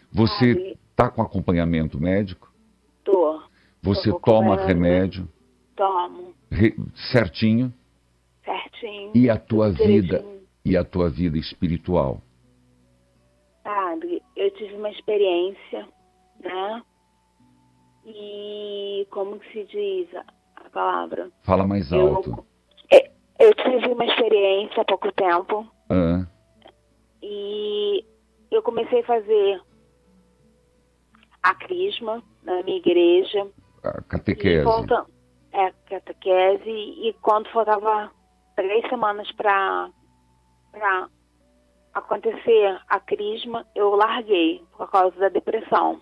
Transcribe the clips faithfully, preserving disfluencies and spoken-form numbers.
Você está com acompanhamento médico? Tô. Você Tô toma acompanhando. remédio? Tomo. Re- certinho? Certinho. E a tua Tudo vida? direitinho. E a tua vida espiritual? Padre, eu tive uma experiência, né? E como que se diz a a palavra? Fala mais alto. Eu, é, eu tive uma experiência há pouco tempo Ah, e eu comecei a fazer a crisma na minha igreja. a E catequese. falta, é, catequese. E quando faltava três semanas para para acontecer a crisma, eu larguei por causa da depressão.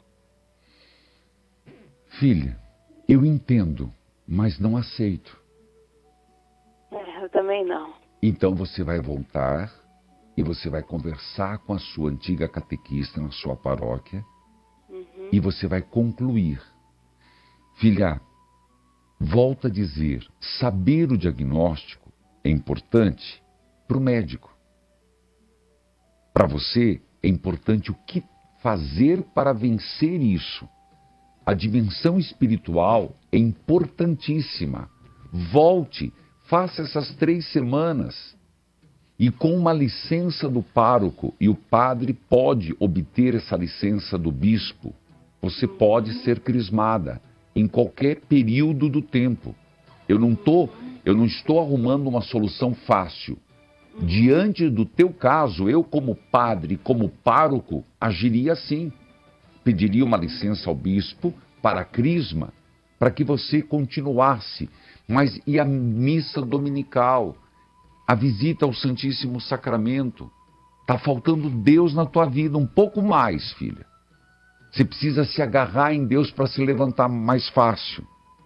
Filha, eu entendo, mas não aceito. É, eu também não. Então você vai voltar e você vai conversar com a sua antiga catequista na sua paróquia Uhum. e você vai concluir. Filha, volta a dizer, saber o diagnóstico é importante para o médico. Para você é importante o que fazer para vencer isso. A dimensão espiritual é importantíssima. Volte, faça essas três semanas. E com uma licença do pároco, e o padre pode obter essa licença do bispo, você pode ser crismada em qualquer período do tempo. Eu não tô, eu não estou arrumando uma solução fácil. Diante do teu caso, eu como padre, como pároco, agiria assim. Pediria uma licença ao bispo para a crisma, para que você continuasse. Mas e a missa dominical? A visita ao Santíssimo Sacramento? Está faltando Deus na tua vida, um pouco mais, filha. Você precisa se agarrar em Deus para se levantar mais fácil.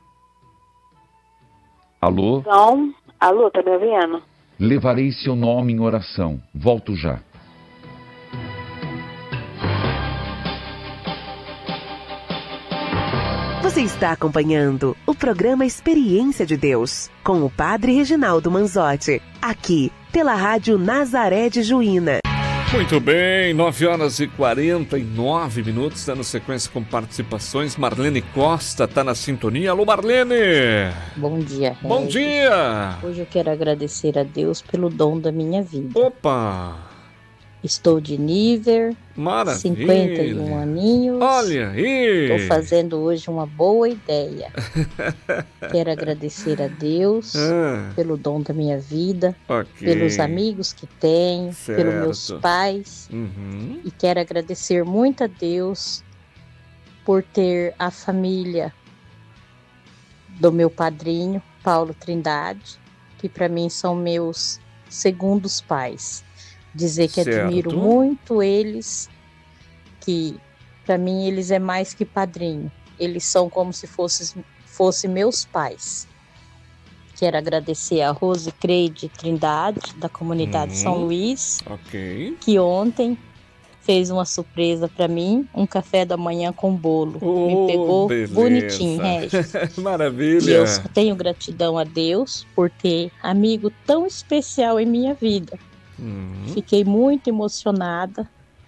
Alô? Então, alô, tá me ouvindo? Levarei seu nome em oração. Volto já. Você está acompanhando o programa Experiência de Deus, com o Padre Reginaldo Manzotti, aqui pela Rádio Nazaré de Juína. Muito bem, nove horas e quarenta e nove minutos, dando sequência com participações. Marlene Costa está na sintonia. Alô, Marlene! Bom dia, Regis. Bom dia! Hoje eu quero agradecer a Deus pelo dom da minha vida. Opa! Estou de nível, Maravilha! cinquenta e um aninhos. Olha aí! Estou fazendo hoje uma boa ideia. Quero agradecer a Deus Ah, pelo dom da minha vida, ok. pelos amigos que tenho, Certo. pelos meus pais. Uhum. E quero agradecer muito a Deus por ter a família do meu padrinho, Paulo Trindade, que para mim são meus segundos pais. Dizer que Certo. admiro muito eles, que para mim eles é mais que padrinho. Eles são como se fossem fosse meus pais. Quero agradecer a Rose Creide Trindade, da comunidade Uhum. São Luís, Ok. que ontem fez uma surpresa para mim, um café da manhã com bolo. Me pegou beleza. bonitinho, Regis. E Maravilha! eu só tenho gratidão a Deus por ter amigo tão especial em minha vida. Uhum. Fiquei muito emocionada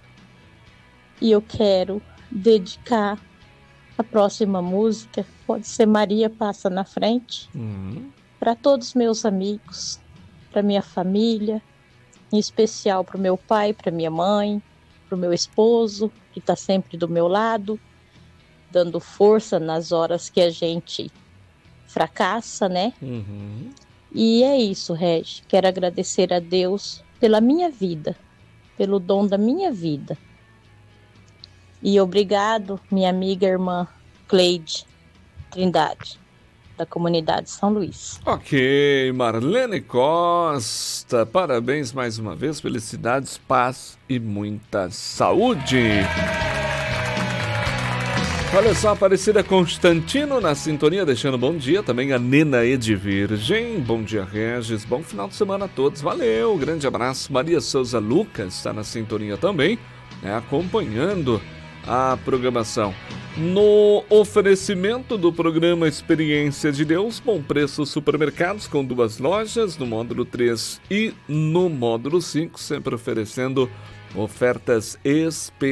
e eu quero dedicar a próxima música, pode ser Maria Passa na Frente, Uhum. para todos os meus amigos, para minha família, em especial para o meu pai, para minha mãe, para o meu esposo, que está sempre do meu lado, dando força nas horas que a gente fracassa, né? Uhum. E é isso, Regi. Quero agradecer a Deus pela minha vida, pelo dom da minha vida. E obrigado, minha amiga e irmã Cleide Trindade, da comunidade São Luís. Ok, Marlene Costa, parabéns mais uma vez, felicidades, paz e muita saúde. Olha só, Aparecida Constantino na sintonia, deixando bom dia. Também a Nena Edvirgem. Bom dia, Regis. Bom final de semana a todos. Valeu, grande abraço. Maria Souza Lucas está na sintonia também, né, acompanhando a programação. No oferecimento do programa Experiência de Deus, Bom Preço Supermercados, com duas lojas, no módulo três e no módulo cinco, sempre oferecendo ofertas especiais.